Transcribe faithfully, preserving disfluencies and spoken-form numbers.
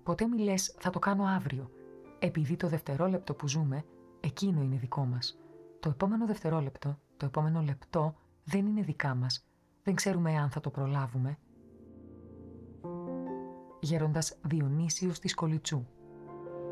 Ποτέ μη λες «θα το κάνω αύριο», επειδή το δευτερόλεπτο που ζούμε, εκείνο είναι δικό μας. Το επόμενο δευτερόλεπτο, το επόμενο λεπτό δεν είναι δικά μας. Δεν ξέρουμε αν θα το προλάβουμε. Γέροντας Διονύσιος της Κολιτσού.